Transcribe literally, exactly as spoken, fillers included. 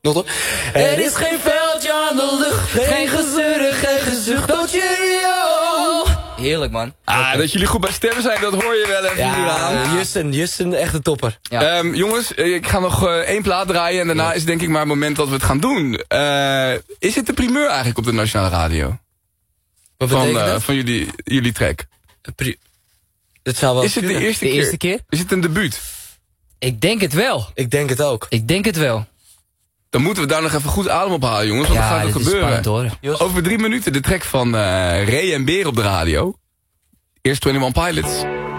Nog toch? Er is geen veldje aan de lucht, geen gezeur, geen gezucht, don't you know? Heerlijk, man. Ah, dat jullie goed bij stemmen zijn, dat hoor je wel even hier Ja, aan. Justin, Justin, echt een topper. Ja. Um, jongens, ik ga nog uh, één plaat draaien en daarna Ja. is denk ik maar het moment dat we het gaan doen. Uh, is het de primeur eigenlijk op de Nationale Radio? Wat Van, betekent uh, dat? van jullie, jullie track. Pri- Het zou wel Is het de kunnen. eerste De keer? eerste keer? Is het een debuut? Ik denk het wel. Ik denk het ook. Ik denk het wel. Dan moeten we daar nog even goed adem op halen, jongens, want Ja, dat gaat er dit is gebeuren. spannend, hoor. Over drie minuten de track van uh, Ray en Beer op de radio. Eerst eenentwintig Pilots.